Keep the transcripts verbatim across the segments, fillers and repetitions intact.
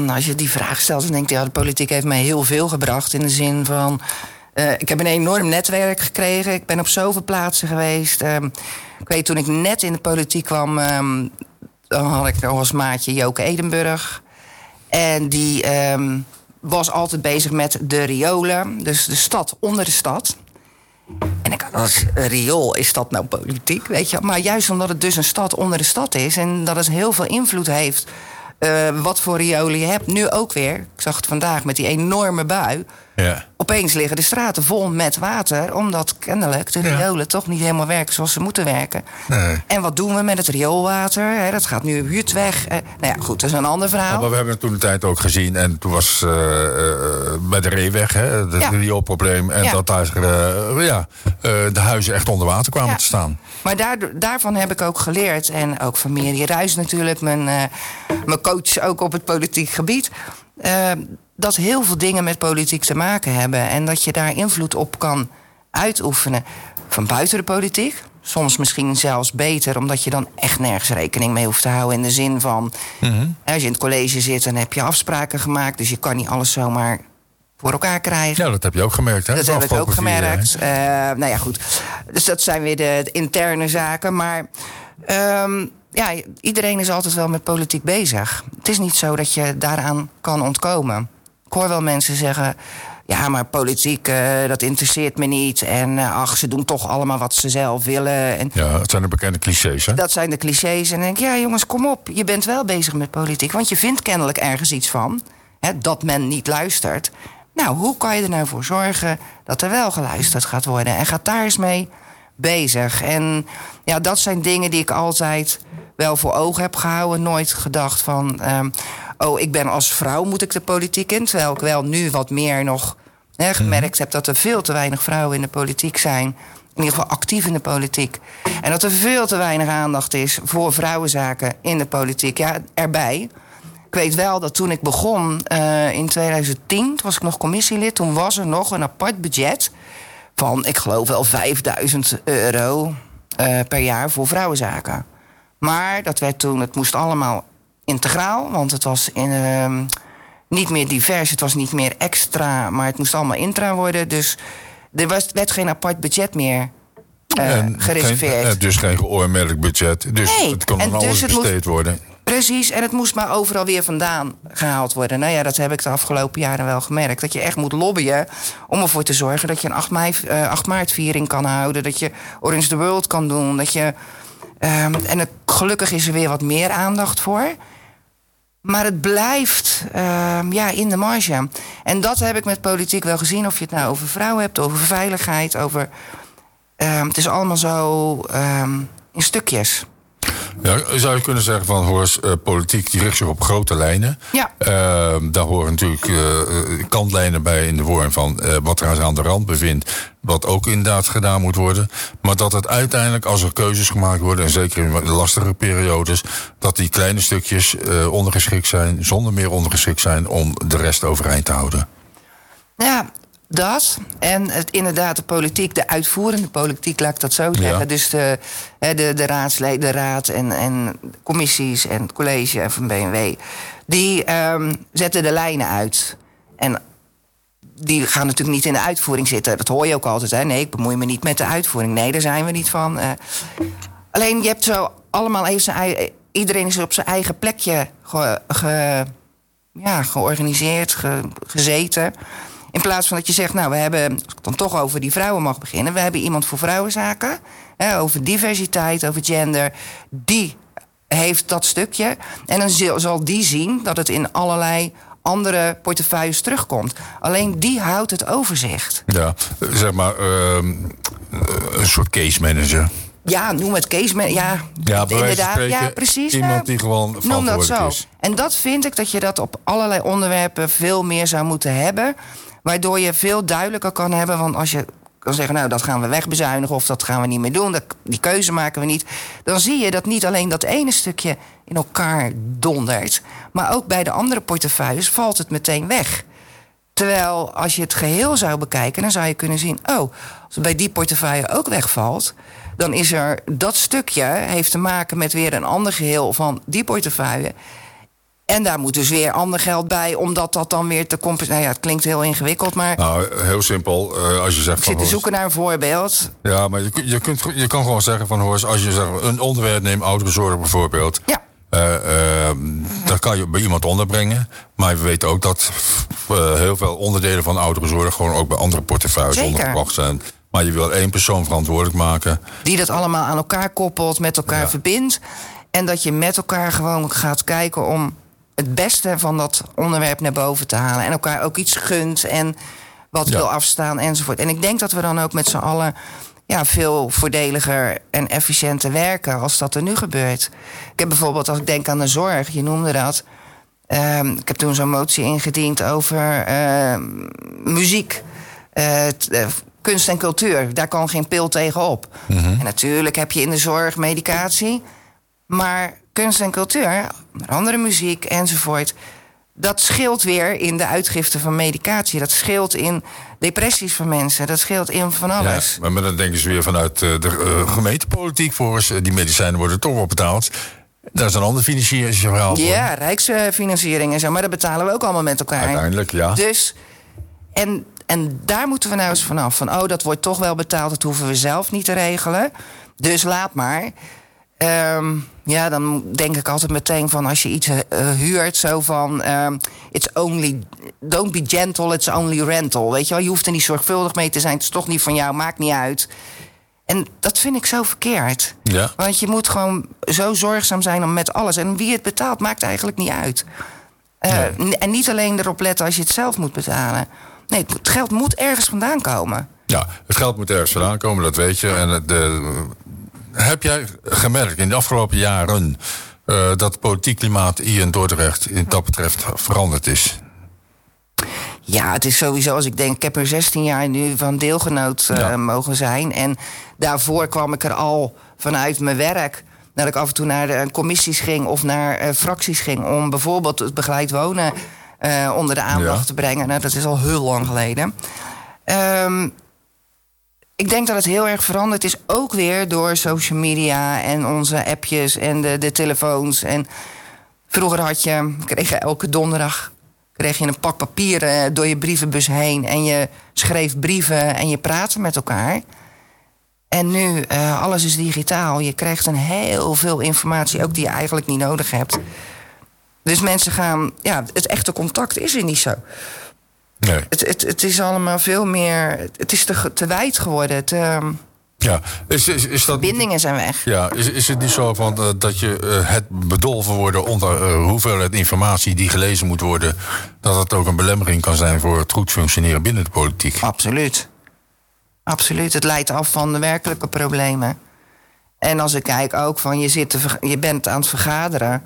dan, als je die vraag stelt, dan denk je, ja, de politiek heeft mij heel veel gebracht. In de zin van, uh, ik heb een enorm netwerk gekregen. Ik ben op zoveel plaatsen geweest. Um, ik weet, toen ik net in de politiek kwam, um, dan had ik nog als maatje Joke Edenburg. En die um, was altijd bezig met de riolen. Dus de stad onder de stad. En ik had als riool, is dat nou politiek, weet je? Maar juist omdat het dus een stad onder de stad is en dat het heel veel invloed heeft uh, wat voor riolen je hebt. Nu ook weer, ik zag het vandaag met die enorme bui. Ja. Opeens liggen de straten vol met water, omdat kennelijk de riolen ja. toch niet helemaal werken zoals ze moeten werken. Nee. En wat doen we met het rioolwater? He, dat gaat nu buurt weg. Uh, nou ja, goed, dat is een ander verhaal. Ja, maar we hebben het toen de tijd ook gezien. En toen was uh, uh, bij de Reeweg, hè, het ja. rioolprobleem. En ja. dat daar uh, ja, uh, de huizen echt onder water kwamen ja. te staan. Maar daar, daarvan heb ik ook geleerd. En ook van Miri Ruijs natuurlijk, mijn, uh, mijn coach ook op het politiek gebied. Uh, dat heel veel dingen met politiek te maken hebben. En dat je daar invloed op kan uitoefenen. Van buiten de politiek. Soms misschien zelfs beter, omdat je dan echt nergens rekening mee hoeft te houden. In de zin van, mm-hmm. als je in het college zit, dan heb je afspraken gemaakt. Dus je kan niet alles zomaar voor elkaar krijgen. Ja, dat heb je ook gemerkt, hè? Dat heb ik ook gemerkt. Uh, nou ja, goed. Dus dat zijn weer de, de interne zaken. Maar um, ja, iedereen is altijd wel met politiek bezig. Het is niet zo dat je daaraan kan ontkomen. Ik hoor wel mensen zeggen, ja, maar politiek, uh, dat interesseert me niet. En uh, ach, ze doen toch allemaal wat ze zelf willen. En ja, dat zijn de bekende clichés, hè? Dat zijn de clichés. En dan denk ik, ja, jongens, kom op. Je bent wel bezig met politiek. Want je vindt kennelijk ergens iets van, hè, dat men niet luistert. Nou, hoe kan je er nou voor zorgen dat er wel geluisterd gaat worden? En gaat daar eens mee bezig. En ja, dat zijn dingen die ik altijd wel voor ogen heb gehouden. Nooit gedacht van, um, oh, ik ben als vrouw, moet ik de politiek in? Terwijl ik wel nu wat meer nog hè, gemerkt heb dat er veel te weinig vrouwen in de politiek zijn. In ieder geval actief in de politiek. En dat er veel te weinig aandacht is voor vrouwenzaken in de politiek. Ja, erbij. Ik weet wel dat toen ik begon uh, in twintig tien, toen was ik nog commissielid, toen was er nog een apart budget van, ik geloof wel vijfduizend euro uh, per jaar voor vrouwenzaken. Maar dat werd toen, het moest allemaal integraal, want het was in, uh, niet meer divers, het was niet meer extra, maar het moest allemaal intra worden. Dus er was, werd geen apart budget meer uh, gereserveerd. Geen, dus geen geoormerkt budget, dus nee. het kon dan alles dus besteed moest, worden. Precies, en het moest maar overal weer vandaan gehaald worden. Nou ja, dat heb ik de afgelopen jaren wel gemerkt. Dat je echt moet lobbyen om ervoor te zorgen dat je een acht mei, uh, acht maart viering kan houden. Dat je Orange the World kan doen. Dat je, uh, en het, gelukkig is er weer wat meer aandacht voor. Maar het blijft uh, ja, in de marge. En dat heb ik met politiek wel gezien. Of je het nou over vrouwen hebt, over veiligheid, over Uh, het is allemaal zo uh, in stukjes. Ja, zou je kunnen zeggen van, Horst, uh, politiek die richt zich op grote lijnen. Ja. Uh, daar horen natuurlijk uh, kantlijnen bij in de vorm van uh, wat er aan de rand bevindt, wat ook inderdaad gedaan moet worden. Maar dat het uiteindelijk, als er keuzes gemaakt worden, en zeker in lastige periodes, dat die kleine stukjes uh, ondergeschikt zijn, zonder meer ondergeschikt zijn om de rest overeind te houden. Ja, dat. En het, inderdaad de politiek, de uitvoerende politiek, laat ik dat zo zeggen. Ja. Dus de, de, de raadsleden, de raad en, en commissies en het college en van B N W, die um, zetten de lijnen uit. En die gaan natuurlijk niet in de uitvoering zitten. Dat hoor je ook altijd, hè. Nee, ik bemoei me niet met de uitvoering. Nee, daar zijn we niet van. Uh, alleen, je hebt zo allemaal even zijn eigen, iedereen is op zijn eigen plekje ge, ge, ja, georganiseerd, ge, gezeten. In plaats van dat je zegt, nou, we hebben, als ik dan toch over die vrouwen mag beginnen, we hebben iemand voor vrouwenzaken, hè, over diversiteit, over gender. Die heeft dat stukje. En dan zal die zien dat het in allerlei andere portefeuilles terugkomt. Alleen die houdt het overzicht. Ja, zeg maar uh, een soort case manager. Ja, noem het case manager. Ja, ja, inderdaad. Spreken, ja, precies. Iemand ja, die gewoon verantwoordelijk is. En dat vind ik dat je dat op allerlei onderwerpen veel meer zou moeten hebben. Waardoor je veel duidelijker kan hebben. Want als je kan zeggen, nou, dat gaan we wegbezuinigen of dat gaan we niet meer doen, dat, die keuze maken we niet, dan zie je dat niet alleen dat ene stukje in elkaar dondert, maar ook bij de andere portefeuilles valt het meteen weg. Terwijl als je het geheel zou bekijken, dan zou je kunnen zien, oh, als het bij die portefeuille ook wegvalt, dan is er dat stukje heeft te maken met weer een ander geheel van die portefeuille. En daar moet dus weer ander geld bij, omdat dat dan weer te compenseren. Nou ja, het klinkt heel ingewikkeld, maar... Nou, heel simpel. Uh, als je zegt ik zit te zoeken naar een voorbeeld. Ja, maar je, je, kunt, je kan gewoon zeggen van, Horst, als je zegt, een onderwerp neemt, ouderenzorg bijvoorbeeld. Ja. Uh, uh, dat kan je bij iemand onderbrengen. Maar we weten ook dat uh, heel veel onderdelen van ouderenzorg gewoon ook bij andere portefeuilles Zeker. ondergebracht zijn. Maar je wil één persoon verantwoordelijk maken. Die dat allemaal aan elkaar koppelt, met elkaar ja. verbindt. En dat je met elkaar gewoon gaat kijken om het beste van dat onderwerp naar boven te halen. En elkaar ook iets gunt en wat ja. wil afstaan enzovoort. En ik denk dat we dan ook met z'n allen ja, veel voordeliger en efficiënter werken als dat er nu gebeurt. Ik heb bijvoorbeeld, als ik denk aan de zorg, je noemde dat. Uh, ik heb toen zo'n motie ingediend over uh, muziek. Uh, t, uh, kunst en cultuur, daar kan geen pil tegen op. Mm-hmm. En natuurlijk heb je in de zorg medicatie. Maar kunst en cultuur, onder andere muziek enzovoort, dat scheelt weer in de uitgifte van medicatie. Dat scheelt in depressies van mensen. Dat scheelt in van alles. Ja, maar dan denken ze weer vanuit de uh, gemeentepolitiek voor ons. Die medicijnen worden toch wel betaald. Dat is een ander financieringsverhaal. Ja, rijksfinanciering en zo. Maar dat betalen we ook allemaal met elkaar. Uiteindelijk, ja. Dus, en, en daar moeten we nou eens vanaf. Van, oh, dat wordt toch wel betaald. Dat hoeven we zelf niet te regelen. Dus laat maar. Um, ja, dan denk ik altijd meteen van als je iets uh, huurt, zo van um, it's only, don't be gentle, it's only rental. Weet je wel, je hoeft er niet zorgvuldig mee te zijn. Het is toch niet van jou, maakt niet uit. En dat vind ik zo verkeerd. Ja. Want je moet gewoon zo zorgzaam zijn om met alles. En wie het betaalt, maakt eigenlijk niet uit. Uh, ja. En niet alleen erop letten als je het zelf moet betalen. Nee, het geld moet ergens vandaan komen. Ja, het geld moet ergens vandaan komen, dat weet je. En de... Heb jij gemerkt in de afgelopen jaren uh, dat het politiek klimaat hier in Dordrecht in dat betreft veranderd is? Ja, het is sowieso, als ik denk, ik heb er zestien jaar nu van deelgenoot uh, ja. mogen zijn. En daarvoor kwam ik er al vanuit mijn werk, dat ik af en toe naar de commissies ging of naar uh, fracties ging om bijvoorbeeld het begeleid wonen uh, onder de aandacht ja. te brengen. Nou, dat is al heel lang geleden. Um, Ik denk dat het heel erg veranderd is, ook weer door social media en onze appjes en de, de telefoons. En vroeger had je, kreeg je elke donderdag kreeg je een pak papieren door je brievenbus heen. En je schreef brieven en je praatte met elkaar. En nu, uh, alles is digitaal. Je krijgt een heel veel informatie, ook die je eigenlijk niet nodig hebt. Dus mensen gaan, ja, het echte contact is er niet zo. Nee. Het, het, het is allemaal veel meer. Het is te, te wijd geworden. Te, ja, is, is, is dat, verbindingen zijn weg. Ja, is, is het niet zo van, uh, dat je uh, het bedolven worden onder uh, hoeveelheid informatie die gelezen moet worden, dat het ook een belemmering kan zijn voor het goed functioneren binnen de politiek? Absoluut. Absoluut. Het leidt af van de werkelijke problemen. En als ik kijk ook van je, zit te, je bent aan het vergaderen.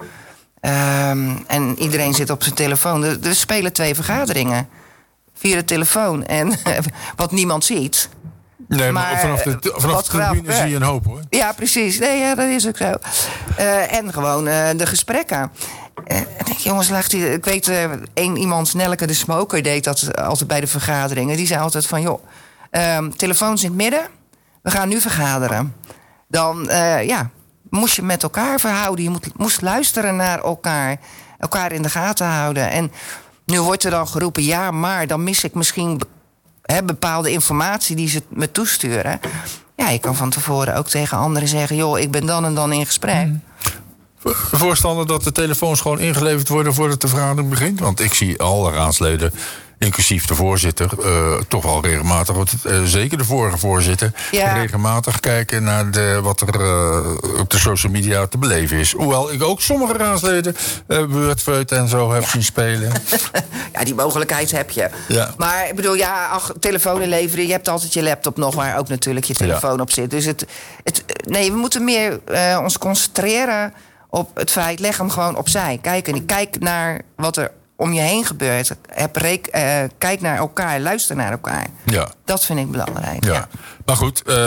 Um, en iedereen zit op zijn telefoon. Er, er spelen twee vergaderingen. Via de telefoon. En wat niemand ziet. Nee, maar, maar vanaf de, vanaf de tribune zie je een hoop, hoor. Ja, precies. Nee, ja, dat is ook zo. Uh, en gewoon uh, de gesprekken. Uh, en denk, jongens, lacht die, ik weet, uh, één iemand, Nelleke de Smoker, deed dat altijd bij de vergaderingen. Die zei altijd van, joh, um, telefoons in het midden. We gaan nu vergaderen. Dan, uh, ja, moest je met elkaar verhouden. Je moet, moest luisteren naar elkaar. Elkaar in de gaten houden. En nu wordt er dan geroepen, ja, maar dan mis ik misschien He, bepaalde informatie die ze me toesturen. Ja, je kan van tevoren ook tegen anderen zeggen, joh, ik ben dan en dan in gesprek. Mm. Voorstander dat de telefoons gewoon ingeleverd worden voordat de vergadering begint? Want ik zie alle raadsleden, inclusief de voorzitter, uh, toch wel regelmatig, uh, zeker de vorige voorzitter, ja. regelmatig kijken naar de, wat er uh, op de social media te beleven is. Hoewel ik ook sommige raadsleden uh, Wordfeut en zo heb ja. zien spelen. Ja, die mogelijkheid heb je. Ja. Maar ik bedoel, ja, ach, telefoon inleveren, je hebt altijd je laptop nog waar ook natuurlijk je telefoon ja. op zit. Dus het, het, nee, we moeten meer uh, ons concentreren op het feit, leg hem gewoon opzij. Kijk, en kijk naar wat er om je heen gebeurt. Heb reek, uh, kijk naar elkaar, luister naar elkaar. Ja. Dat vind ik belangrijk. Ja. Ja. Maar goed, uh,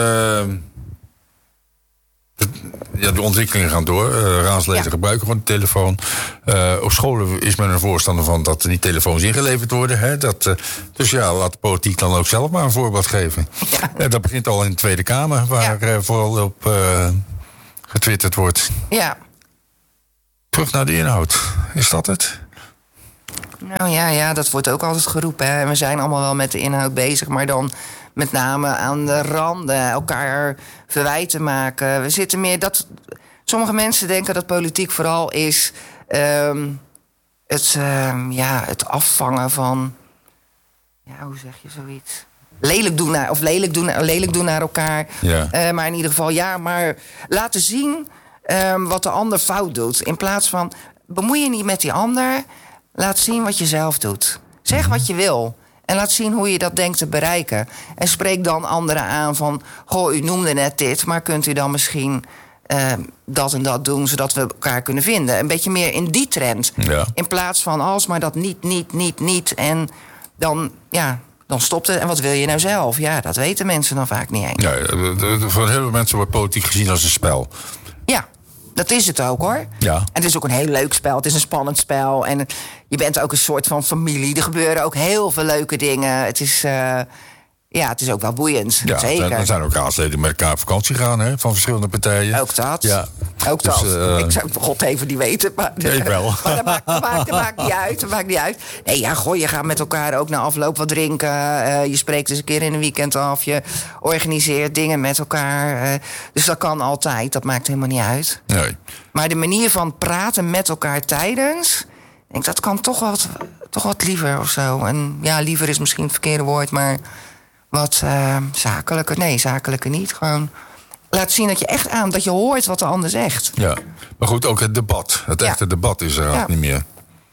de, ja, de ontwikkelingen gaan door. Uh, raadsleden ja. gebruiken gewoon de telefoon. Uh, op scholen is men er voorstander van dat die telefoons ingeleverd worden. Hè? Dat, uh, dus ja, laat de politiek dan ook zelf maar een voorbeeld geven. Ja. Uh, dat begint al in de Tweede Kamer, waar ja. uh, vooral op uh, getwitterd wordt. Ja. Terug naar de inhoud. Is dat het? Nou ja, ja, dat wordt ook altijd geroepen. Hè. We zijn allemaal wel met de inhoud bezig, maar dan met name aan de randen elkaar verwijten maken. We zitten meer dat. Sommige mensen denken dat politiek vooral is um, het, um, ja, het afvangen van. Ja, hoe zeg je zoiets? Lelijk doen naar, of lelijk doen, lelijk doen naar elkaar. Ja. Uh, maar in ieder geval, ja, maar laten zien um, wat de ander fout doet. In plaats van bemoei je niet met die ander. Laat zien wat je zelf doet. Zeg wat je wil. En laat zien hoe je dat denkt te bereiken. En spreek dan anderen aan van... Goh, u noemde net dit, maar kunt u dan misschien uh, dat en dat doen... zodat we elkaar kunnen vinden. Een beetje meer in die trend. Ja. In plaats van alsmaar dat niet, niet, niet, niet. En dan, ja, dan stopt het. En wat wil je nou zelf? Ja, dat weten mensen dan vaak niet eens. Ja, voor heel veel mensen wordt politiek gezien als een spel. Ja. Dat is het ook, hoor. Ja. En het is ook een heel leuk spel. Het is een spannend spel. En je bent ook een soort van familie. Er gebeuren ook heel veel leuke dingen. Het is, uh, ja, het is ook wel boeiend. Ja, zeker. Er zijn ook raadsleden met elkaar op vakantie gaan, hè, van verschillende partijen. Ook dat. Ja. Ook dus, dat. Uh, ik zou God even die weten. Maar, ja, ik wel. Maar dat maakt, dat, maakt, dat maakt niet uit. Dat maakt niet uit. Nee, ja, goh, je gaat met elkaar ook na afloop wat drinken. Uh, je spreekt eens een keer in een weekend af. Je organiseert dingen met elkaar. Uh, dus dat kan altijd. Dat maakt helemaal niet uit. Nee. Maar de manier van praten met elkaar tijdens... Ik denk, dat kan toch wat, toch wat liever of zo. En ja, liever is misschien het verkeerde woord, maar wat uh, zakelijker. Nee, zakelijker niet. Gewoon laat zien dat je echt aan, dat je hoort wat de ander zegt. Ja, maar goed, ook het debat. Het echte ja. debat is er eigenlijk ja. niet meer.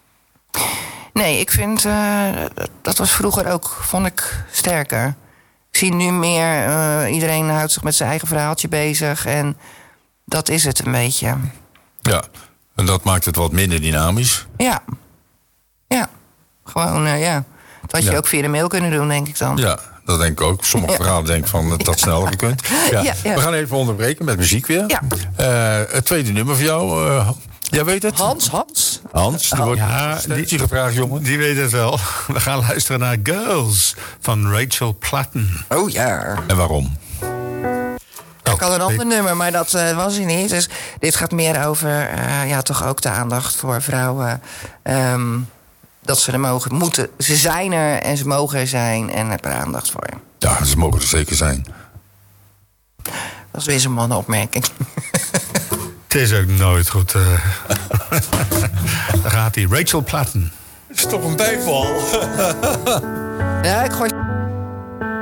Nee, ik vind, uh, dat was vroeger ook, vond ik, sterker. Ik zie nu meer, uh, iedereen houdt zich met zijn eigen verhaaltje bezig. En dat is het een beetje. Ja, en dat maakt het wat minder dynamisch. Ja, ja. Gewoon, uh, ja. Dat had je ja. ook via de mail kunnen doen, denk ik dan. Ja, dat denk ik ook. Sommige ja. verhalen denk ik van dat dat sneller gekund. Ja. Ja, ja. We gaan even onderbreken met muziek weer. Ja. Uh, het tweede nummer voor jou. Uh, jij weet het? Hans, Hans. Hans, die wordt ja, die gevraagd, jongen. Die weet het wel. We gaan luisteren naar Girls van Rachel Platten. Oh ja. En waarom? Ik had een ander ik... nummer, maar dat uh, was hij niet. Dus dit gaat meer over, uh, ja, toch ook de aandacht voor vrouwen. Um, dat ze er mogen, moeten. Ze zijn er en ze mogen er zijn en heb er aandacht voor. Ja, ze mogen er zeker zijn. Dat is weer zo'n mannenopmerking. Het is ook nooit goed. Uh... Daar gaat hij. Rachel Platten. Het is toch een bijval. Ja, ik gooi...